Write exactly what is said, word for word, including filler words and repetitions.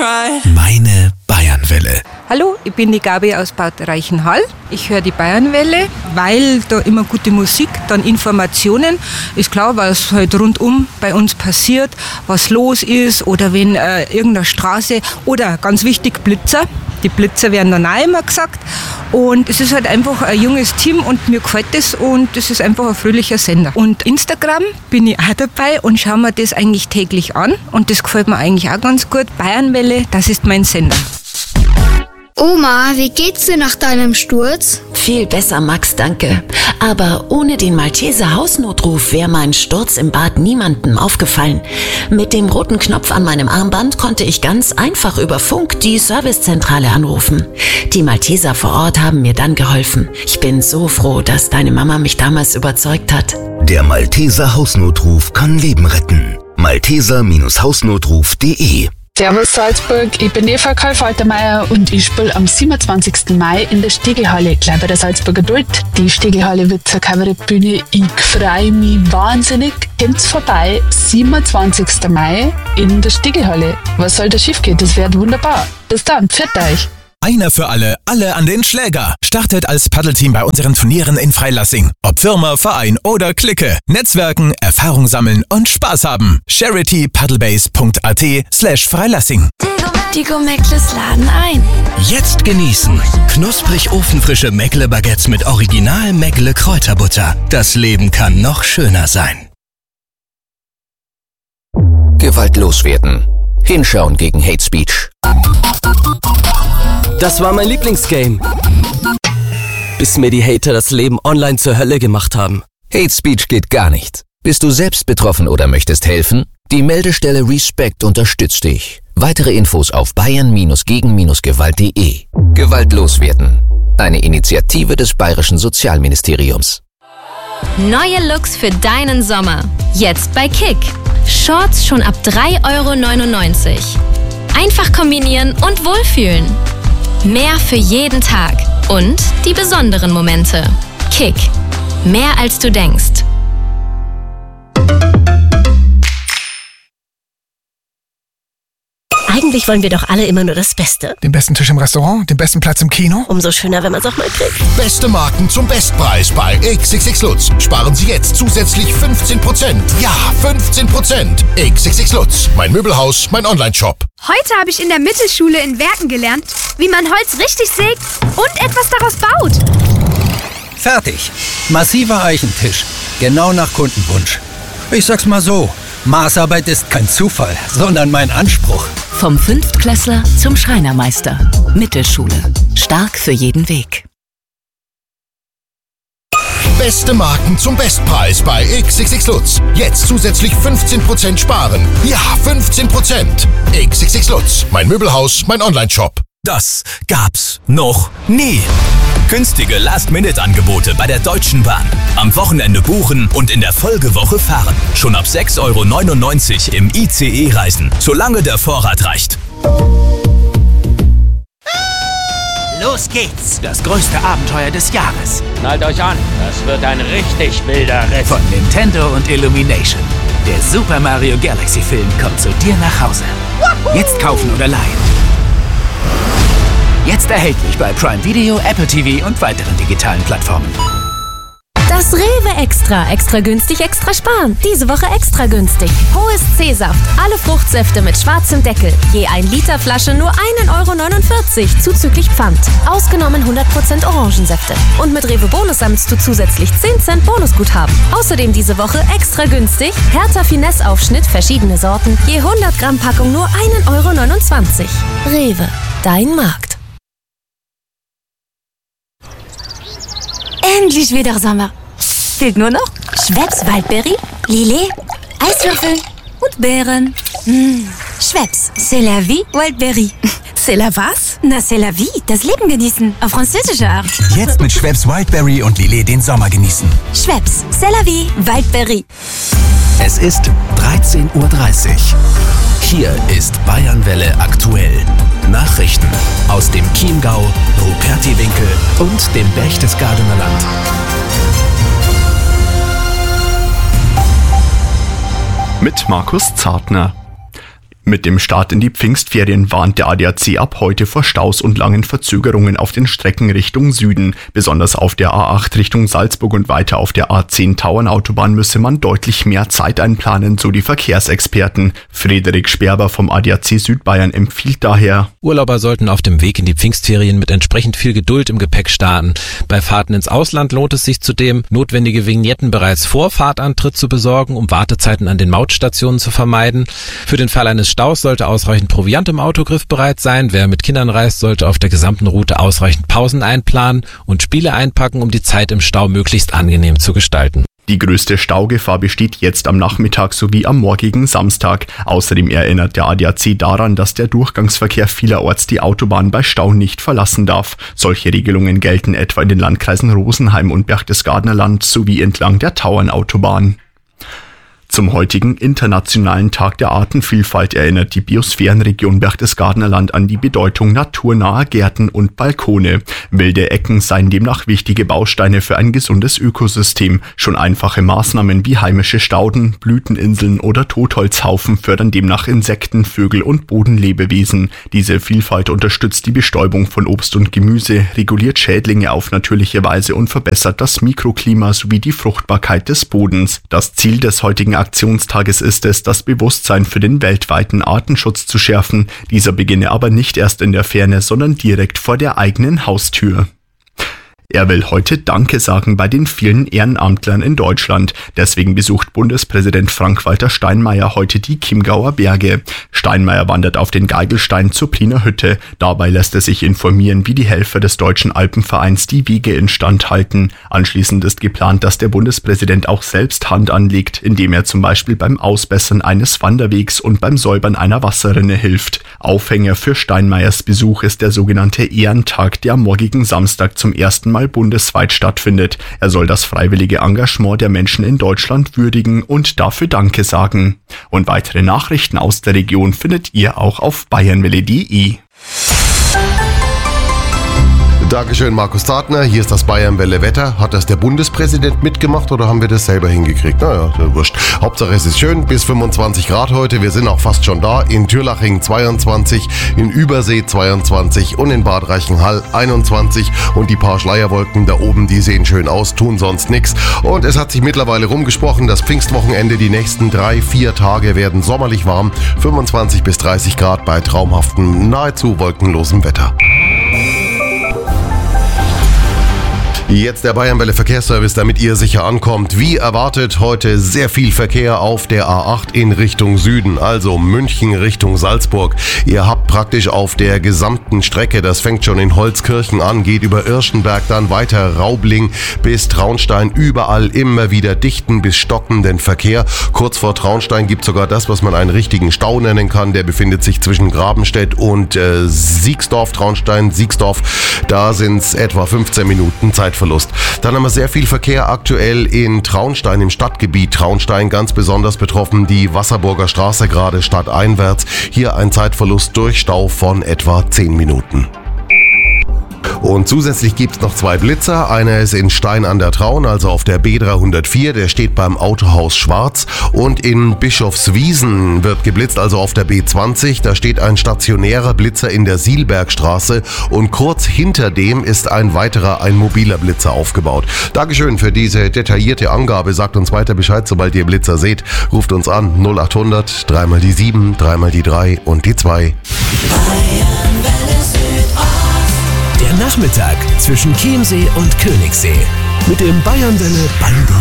Meine Bayernwelle. Hallo, ich bin die Gabi aus Bad Reichenhall. Ich höre die Bayernwelle, weil da immer gute Musik, dann Informationen. Ist klar, was halt rundum bei uns passiert, was los ist oder wenn äh, irgendeine Straße oder ganz wichtig Blitzer. Die Blitzer werden dann auch immer gesagt. Und es ist halt einfach ein junges Team und mir gefällt das und es ist einfach ein fröhlicher Sender. Und Instagram bin ich auch dabei und schaue mir das eigentlich täglich an und das gefällt mir eigentlich auch ganz gut. Bayernwelle, das ist mein Sender. Oma, wie geht's dir nach deinem Sturz? Viel besser, Max, danke. Aber ohne den Malteser Hausnotruf wäre mein Sturz im Bad niemandem aufgefallen. Mit dem roten Knopf an meinem Armband konnte ich ganz einfach über Funk die Servicezentrale anrufen. Die Malteser vor Ort haben mir dann geholfen. Ich bin so froh, dass deine Mama mich damals überzeugt hat. Der Malteser Hausnotruf kann Leben retten. malteser Hausnotruf punkt de. Servus Salzburg, ich bin Eva Karl-Faltermeier und ich spiele am siebenundzwanzigsten Mai in der Stegelhalle, gleich bei der Salzburger Duld. Die Stegelhalle wird zur Kabarettbühne. Ich freue mich wahnsinnig. Kommt's vorbei, siebenundzwanzigsten Mai in der Stegelhalle. Was soll da schief gehen? Das wird wunderbar. Bis dann, pfiat euch. Einer für alle, alle an den Schläger. Startet als Paddelteam bei unseren Turnieren in Freilassing. Ob Firma, Verein oder Clique. Netzwerken, Erfahrung sammeln und Spaß haben. charity paddlebase punkt at slash Freilassing. Die Go-Meckles laden ein. Jetzt genießen. Knusprig ofenfrische Meckle-Baguettes mit Original Meckle Kräuterbutter. Das Leben kann noch schöner sein. Gewalt loswerden. Hinschauen gegen Hate Speech. Das war mein Lieblingsgame. Bis mir die Hater das Leben online zur Hölle gemacht haben. Hate Speech geht gar nicht. Bist du selbst betroffen oder möchtest helfen? Die Meldestelle Respect unterstützt dich. Weitere Infos auf bayern gegen gewalt punkt de. Gewalt loswerden. Eine Initiative des Bayerischen Sozialministeriums. Neue Looks für deinen Sommer. Jetzt bei Kick. Shorts schon ab drei Euro neunundneunzig. Einfach kombinieren und wohlfühlen. Mehr für jeden Tag und die besonderen Momente. Kick. Mehr als du denkst. Eigentlich wollen wir doch alle immer nur das Beste. Den besten Tisch im Restaurant, den besten Platz im Kino. Umso schöner, wenn man es auch mal kriegt. Beste Marken zum Bestpreis bei X X X Lutz. Sparen Sie jetzt zusätzlich fünfzehn Prozent. Ja, fünfzehn Prozent. X X X Lutz. Mein Möbelhaus, mein Online-Shop. Heute habe ich in der Mittelschule in Werken gelernt, wie man Holz richtig sägt und etwas daraus baut. Fertig. Massiver Eichentisch. Genau nach Kundenwunsch. Ich sag's mal so. Maßarbeit ist kein Zufall, sondern mein Anspruch. Vom Fünftklässler zum Schreinermeister. Mittelschule. Stark für jeden Weg. Beste Marken zum Bestpreis bei X X X Lutz. Jetzt zusätzlich fünfzehn Prozent sparen. Ja, fünfzehn Prozent. X X X Lutz. Mein Möbelhaus, mein Online-Shop. Das gab's noch nie. Günstige Last-Minute-Angebote bei der Deutschen Bahn. Am Wochenende buchen und in der Folgewoche fahren. Schon ab sechs Euro neunundneunzig im I C E reisen, solange der Vorrat reicht. Los geht's! Das größte Abenteuer des Jahres. Schnallt euch an, das wird ein richtig wilder Ritt. Von Nintendo und Illumination. Der Super Mario Galaxy Film kommt zu dir nach Hause. Jetzt kaufen oder leihen. Jetzt erhältlich bei Prime Video, Apple T V und weiteren digitalen Plattformen. Das Rewe Extra. Extra günstig, extra sparen. Diese Woche extra günstig. Hohes C-Saft. Alle Fruchtsäfte mit schwarzem Deckel. Je ein Liter Flasche nur ein Euro neunundvierzig zuzüglich Pfand. Ausgenommen hundert Prozent Orangensäfte. Und mit Rewe Bonus sammelst du zusätzlich zehn Cent Bonusguthaben. Außerdem diese Woche extra günstig. Hertha Finesse Aufschnitt, verschiedene Sorten. Je hundert Gramm Packung nur ein Euro neunundzwanzig. Rewe. Dein Markt. Endlich wieder Sommer. Fehlt nur noch Schweppes Waldbeere, Lillet, Eiswürfel und Beeren. Mmh. Schweppes, c'est la vie, Waldbeere. C'est la was? Na, c'est la vie, das Leben genießen, auf französische Art. Jetzt mit Schweppes Wildberry und Lillet den Sommer genießen. Schweppes, c'est la vie, Waldbeere. Es ist dreizehn Uhr dreißig. Hier ist Bayernwelle aktuell. Nachrichten aus dem Chiemgau, Rupertiwinkel und dem Berchtesgadener Land. Mit Markus Zartner. Mit dem Start in die Pfingstferien warnt der A D A C ab heute vor Staus und langen Verzögerungen auf den Strecken Richtung Süden. Besonders auf der A acht Richtung Salzburg und weiter auf der A zehn Tauernautobahn müsse man deutlich mehr Zeit einplanen, so die Verkehrsexperten. Frederik Sperber vom A D A C Südbayern empfiehlt daher: Urlauber sollten auf dem Weg in die Pfingstferien mit entsprechend viel Geduld im Gepäck starten. Bei Fahrten ins Ausland lohnt es sich zudem, notwendige Vignetten bereits vor Fahrtantritt zu besorgen, um Wartezeiten an den Mautstationen zu vermeiden. Für den Fall eines Staus sollte ausreichend Proviant im Auto griffbereit sein. Wer mit Kindern reist, sollte auf der gesamten Route ausreichend Pausen einplanen und Spiele einpacken, um die Zeit im Stau möglichst angenehm zu gestalten. Die größte Staugefahr besteht jetzt am Nachmittag sowie am morgigen Samstag. Außerdem erinnert der A D A C daran, dass der Durchgangsverkehr vielerorts die Autobahn bei Stau nicht verlassen darf. Solche Regelungen gelten etwa in den Landkreisen Rosenheim und Berchtesgadener Land sowie entlang der Tauernautobahn. Zum heutigen Internationalen Tag der Artenvielfalt erinnert die Biosphärenregion Berchtesgadener Land an die Bedeutung naturnaher Gärten und Balkone. Wilde Ecken seien demnach wichtige Bausteine für ein gesundes Ökosystem. Schon einfache Maßnahmen wie heimische Stauden, Blüteninseln oder Totholzhaufen fördern demnach Insekten, Vögel und Bodenlebewesen. Diese Vielfalt unterstützt die Bestäubung von Obst und Gemüse, reguliert Schädlinge auf natürliche Weise und verbessert das Mikroklima sowie die Fruchtbarkeit des Bodens. Das Ziel des heutigen Aktionstages ist es, das Bewusstsein für den weltweiten Artenschutz zu schärfen. Dieser beginne aber nicht erst in der Ferne, sondern direkt vor der eigenen Haustür. Er will heute Danke sagen bei den vielen Ehrenamtlern in Deutschland. Deswegen besucht Bundespräsident Frank-Walter Steinmeier heute die Chiemgauer Berge. Steinmeier wandert auf den Geigelstein zur Pliener Hütte. Dabei lässt er sich informieren, wie die Helfer des Deutschen Alpenvereins die Wege instand halten. Anschließend ist geplant, dass der Bundespräsident auch selbst Hand anlegt, indem er zum Beispiel beim Ausbessern eines Wanderwegs und beim Säubern einer Wasserrinne hilft. Aufhänger für Steinmeiers Besuch ist der sogenannte Ehrentag, der am morgigen Samstag zum ersten Mal bundesweit stattfindet. Er soll das freiwillige Engagement der Menschen in Deutschland würdigen und dafür Danke sagen. Und weitere Nachrichten aus der Region findet ihr auch auf bayernwelle punkt de. Dankeschön, Markus Zartner. Hier ist das Bayernwelle Wetter. Hat das der Bundespräsident mitgemacht oder haben wir das selber hingekriegt? Naja, wurscht. Hauptsache es ist schön. Bis fünfundzwanzig Grad heute. Wir sind auch fast schon da. In Türlaching zweiundzwanzig, in Übersee zweiundzwanzig und in Bad Reichenhall einundzwanzig. Und die paar Schleierwolken da oben, die sehen schön aus, tun sonst nichts. Und es hat sich mittlerweile rumgesprochen, das Pfingstwochenende, die nächsten drei, vier Tage werden sommerlich warm. fünfundzwanzig bis dreißig Grad bei traumhaftem, nahezu wolkenlosem Wetter. Jetzt der Bayernwelle Verkehrsservice, damit ihr sicher ankommt. Wie erwartet heute sehr viel Verkehr auf der A acht in Richtung Süden, also München Richtung Salzburg. Ihr habt praktisch auf der gesamten Strecke, das fängt schon in Holzkirchen an, geht über Irschenberg, dann weiter Raubling bis Traunstein, überall immer wieder dichten bis stockenden Verkehr. Kurz vor Traunstein gibt es sogar das, was man einen richtigen Stau nennen kann. Der befindet sich zwischen Grabenstedt und äh, Siegsdorf, Traunstein, Siegsdorf. Da sind es etwa fünfzehn Minuten Zeitverlust. Dann haben wir sehr viel Verkehr aktuell in Traunstein, im Stadtgebiet Traunstein, ganz besonders betroffen die Wasserburger Straße, gerade stadteinwärts. Hier ein Zeitverlust durch Stau von etwa zehn Minuten. Und zusätzlich gibt es noch zwei Blitzer. Einer ist in Stein an der Traun, also auf der B dreihundertvier, der steht beim Autohaus Schwarz. Und in Bischofswiesen wird geblitzt, also auf der B zwanzig. Da steht ein stationärer Blitzer in der Sielbergstraße. Und kurz hinter dem ist ein weiterer, ein mobiler Blitzer aufgebaut. Dankeschön für diese detaillierte Angabe. Sagt uns weiter Bescheid, sobald ihr Blitzer seht. Ruft uns an null achthundert, dreimal die sieben, dreimal die drei und die zwei. Der Nachmittag zwischen Chiemsee und Königssee mit dem Bayernwelle Bandy.